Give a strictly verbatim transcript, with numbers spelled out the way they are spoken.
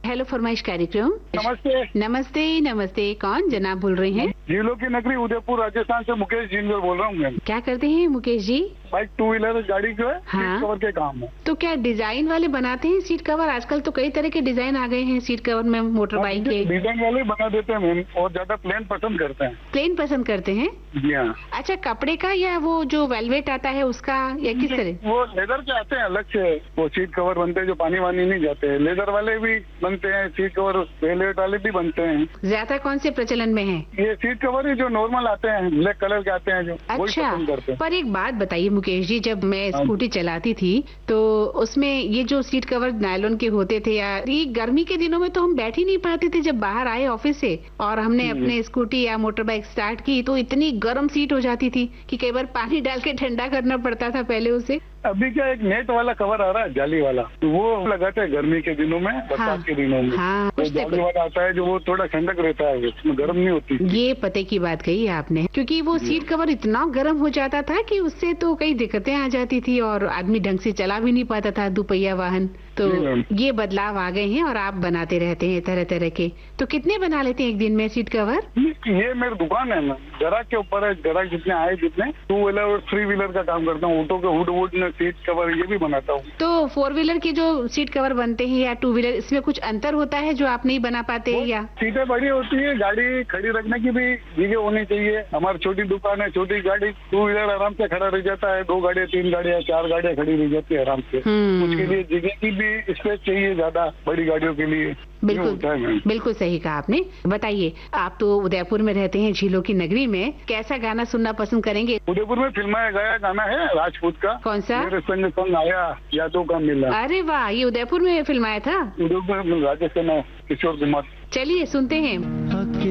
Hello फरमाइश कार्यक्रम। नमस्ते। नमस्ते नमस्ते, कौन जनाब बोल रहे हैं? झीलों की नगरी उदयपुर राजस्थान से मुकेश जिंदल बोल रहा हूँ मैम। क्या करते हैं Mukesh ji? Bike two wheeler गाड़ी जो है हाँ। सीट कवर के काम है। तो क्या डिजाइन वाले बनाते हैं सीट कवर? आजकल तो कई तरह के डिजाइन आ गए हैं सीट कवर में, मोटर बाइक के। डिजाइन वाले बना देते हैं मैम, और ज्यादा प्लेन पसंद करते हैं। प्लेन पसंद करते हैं? जी हाँ। अच्छा, कपड़े का या वो जो वेलवेट आता है उसका, या किस तरह? वो लेदर के आते हैं अलग से, वो सीट कवर बनते हैं जो पानी वानी नहीं जाते। लेदर वाले भी बनते हैं, सीट कवर वेलवेट वाले भी बनते हैं। ज्यादा कौन से प्रचलन में है? ये सीट कवर ही जो नॉर्मल आते हैं, ब्लैक कलर के आते हैं जो, वही अच्छा, पसंद करते हैं। पर एक बात बताइए मुकेश जी, जब मैं स्कूटी चलाती थी तो उसमें ये जो सीट कवर नायलॉन के होते थे, या ये गर्मी के दिनों में तो हम बैठ ही नहीं पाते थे। जब बाहर आए ऑफिस से और हमने अपने स्कूटी या मोटर बाइक स्टार्ट की तो इतनी गर्म सीट हो जाती थी कि कई बार पानी डाल के ठंडा करना पड़ता था पहले उसे। अभी क्या एक नेट वाला कवर आ रहा है, जाली वाला, तो वो लगाते हैं गर्मी के दिनों में, बरसात हाँ, के दिनों में। हाँ, तो जाली वाला आता है जो, वो थोड़ा ठंडक रहता है, उसमें गर्म नहीं होती। ये पते की बात कही आपने, क्योंकि वो सीट कवर इतना गर्म हो जाता था कि उससे तो कई दिक्कतें आ जाती थी और आदमी ढंग से चला भी नहीं पाता था दुपहिया वाहन। तो ये बदलाव आ गए हैं और आप बनाते रहते हैं तरह तरह के। तो कितने बना लेते हैं एक दिन में सीट कवर? ये मेरी दुकान है ना, ग्राहक के ऊपर है, ग्राहक जितने आए जितने। टू व्हीलर और थ्री व्हीलर का काम करता हूँ, ऑटो के हुड वुड में सीट कवर ये भी बनाता हूँ। तो फोर व्हीलर के जो सीट कवर बनते हैं या टू व्हीलर, इसमें कुछ अंतर होता है जो आप नहीं बना पाते? या सीटें बड़ी होती है, गाड़ी खड़ी रखने की भी जगह होनी चाहिए। हमारी छोटी दुकान है, छोटी गाड़ी टू व्हीलर आराम से खड़ा रह जाता है, दो गाड़ियाँ तीन गाड़ियाँ चार गाड़ियाँ खड़ी रह जाती है आराम से। उसके लिए जगह की भी स्पेस चाहिए ज्यादा, बड़ी गाड़ियों के लिए। बिल्कुल बिल्कुल सही कहा आपने। बताइए, आप तो उदयपुर में रहते हैं, झीलों की नगरी में, कैसा गाना सुनना पसंद करेंगे? उदयपुर में फिल्माया गया गाना है राजपूत का। कौन सा? मेरे संग संग आया यादों का मिला। अरे वाह, ये उदयपुर में फिल्माया था? उदयपुर में राजस्थान किशोर कुमार। चलिए सुनते हैं।